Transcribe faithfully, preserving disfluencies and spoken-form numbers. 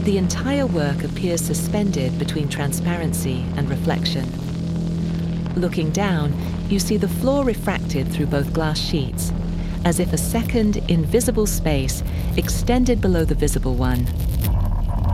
The entire work appears suspended between transparency and reflection. Looking down, you see the floor refracted through both glass sheets, as if a second, invisible space extended below the visible one,